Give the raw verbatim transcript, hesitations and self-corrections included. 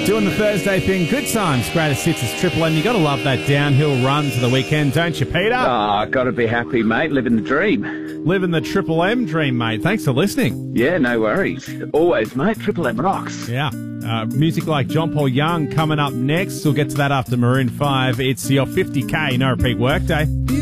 Doing the Thursday thing. Good times. Greatest hits is Triple M. You got to love that downhill run to the weekend, don't you, Peter? Ah, oh, got to be happy, mate. Living the dream. Living the Triple M dream, mate. Thanks for listening. Yeah, no worries. Always, mate. Triple M rocks. Yeah. Uh, music like John Paul Young coming up next. We'll get to that after Maroon five. It's your fifty K no repeat workday.